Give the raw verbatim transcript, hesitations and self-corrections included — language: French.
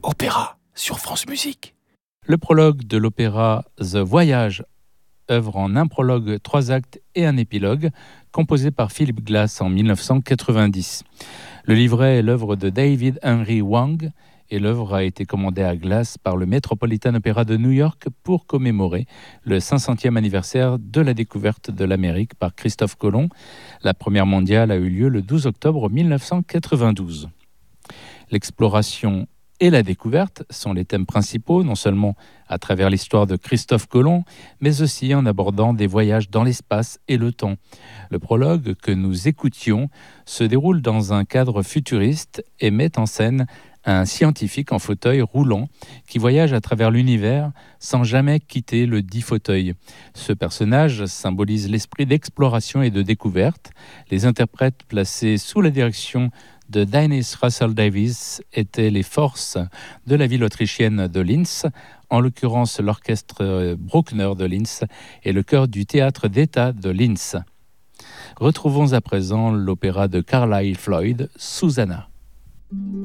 Opéra sur France Musique. Le prologue de l'opéra The Voyage, œuvre en un prologue, trois actes et un épilogue, composé par Philip Glass en mille neuf cent quatre-vingt-dix. Le livret est l'œuvre de David Henry Hwang et l'œuvre a été commandée à Glass par le Metropolitan Opera de New York pour commémorer le cinq centième anniversaire de la découverte de l'Amérique par Christophe Colomb. La première mondiale a eu lieu le douze octobre mille neuf cent quatre-vingt-douze. L'exploration et la découverte sont les thèmes principaux, non seulement à travers l'histoire de Christophe Colomb, mais aussi en abordant des voyages dans l'espace et le temps. Le prologue que nous écoutions se déroule dans un cadre futuriste et met en scène un scientifique en fauteuil roulant qui voyage à travers l'univers sans jamais quitter le dit fauteuil. Ce personnage symbolise l'esprit d'exploration et de découverte. Les interprètes placés sous la direction de Dennis Russell Davies étaient les forces de la ville autrichienne de Linz, en l'occurrence l'orchestre Bruckner de Linz et le chœur du théâtre d'État de Linz. Retrouvons à présent l'opéra de Carlyle Floyd, Susanna.